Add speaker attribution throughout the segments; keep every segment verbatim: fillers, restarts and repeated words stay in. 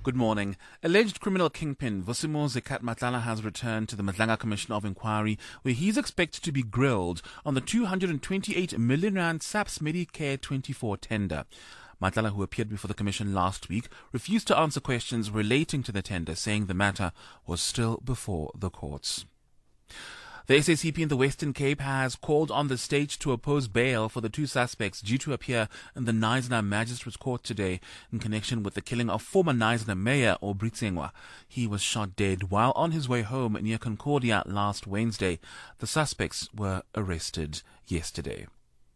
Speaker 1: Good morning. Alleged criminal kingpin Vusimo Zekat Matlala has returned to the Madlanga Commission of Inquiry, where he's expected to be grilled on the two hundred twenty-eight million rand SAPS Medicare twenty-four tender. Matlala, who appeared before the commission last week, refused to answer questions relating to the tender, saying the matter was still before the courts. The S A C P in the Western Cape has called on the state to oppose bail for the two suspects due to appear in the Knysna Magistrates Court today in connection with the killing of former Knysna Mayor Obritsengwa. He was shot dead while on his way home near Concordia last Wednesday. The suspects were arrested yesterday.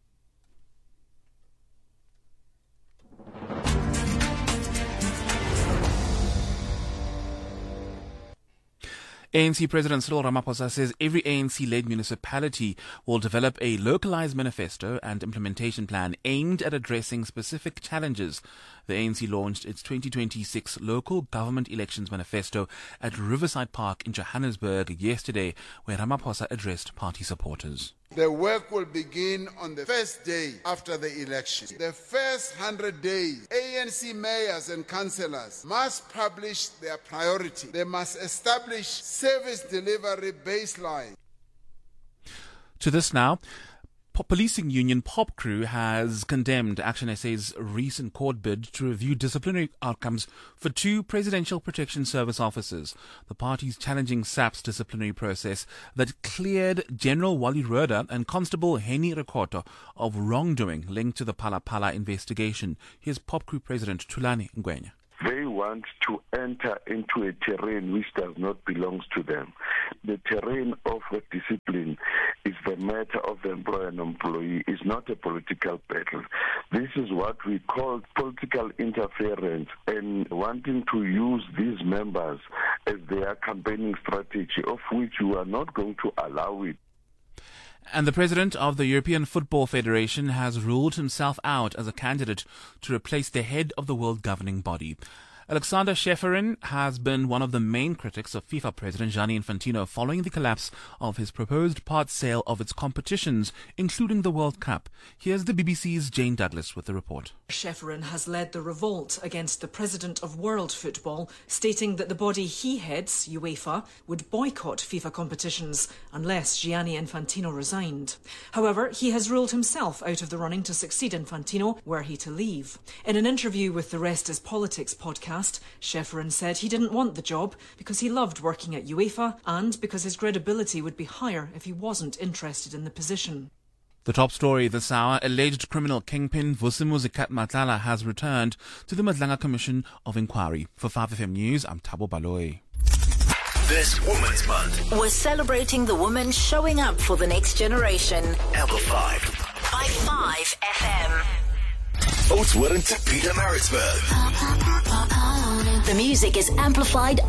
Speaker 1: A N C President Cyril Ramaphosa says every A N C-led municipality will develop a localized manifesto and implementation plan aimed at addressing specific challenges. The A N C launched its twenty twenty-six Local Government Elections Manifesto at Riverside Park in Johannesburg yesterday, where Ramaphosa addressed party supporters.
Speaker 2: The work will begin on the first day after the election. The first hundred days, A N C mayors and councillors must publish their priority. They must establish service delivery baseline.
Speaker 1: To this now, Policing Union POPCREW has condemned Action S A's recent court bid to review disciplinary outcomes for two Presidential Protection Service officers. The party's challenging SAPS disciplinary process that cleared General Wally Roeder and Constable Henny Rekoto of wrongdoing linked to the Phala Phala investigation. Here's POPCREW President Thulani Ngwenya.
Speaker 3: They want to enter into a terrain which does not belong to them. The terrain of the discipline is the matter of the employer and employee. It's not a political battle. This is what we call political interference and wanting to use these members as their campaigning strategy, of which you are not going to allow it.
Speaker 1: And the president of the European Football Federation has ruled himself out as a candidate to replace the head of the world governing body. Alexander Ceferin has been one of the main critics of FIFA President Gianni Infantino following the collapse of his proposed part sale of its competitions, including the World Cup. Here's the B B C's Jane Douglas with the report.
Speaker 4: Ceferin has led the revolt against the president of world football, stating that the body he heads, UEFA, would boycott FIFA competitions unless Gianni Infantino resigned. However, he has ruled himself out of the running to succeed Infantino were he to leave. In an interview with the Rest is Politics podcast, Ceferin said he didn't want the job because he loved working at UEFA and because his credibility would be higher if he wasn't interested in the position.
Speaker 1: The top story this hour: alleged criminal kingpin Vusimo Zekat Matlala has returned to the Madlanga Commission of Inquiry. For five F M News, I'm Thabo Baloyi.
Speaker 5: This Women's Month,
Speaker 6: we're celebrating the women showing up for the next generation.
Speaker 5: Amplified
Speaker 6: by five F M.
Speaker 5: Oatswood to Peter Maritzburg.
Speaker 6: The music is amplified